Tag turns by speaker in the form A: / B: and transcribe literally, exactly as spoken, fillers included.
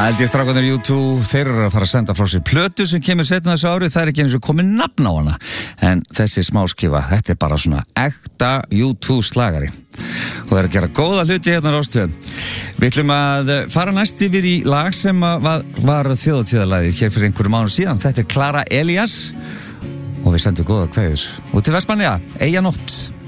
A: Held ég strákarnir U two, þeir eru að fara að senda frá sér plötu sem kemur seinna þessu ári, það er ekki eins og komið nafn á hana. En þessi smáskifa, þetta er bara svona ekta U two slagari. Og það er að gera góða hluti hérna á Rástvö. Við ætlum að fara næst yfir í lag sem var, var þjóðatíðarlagið hér fyrir einhverjum mánuðum síðan. Þetta er Klara Elías og við sendum góða kveðjur. Og til Vestmannaeyja, Eyjanótt.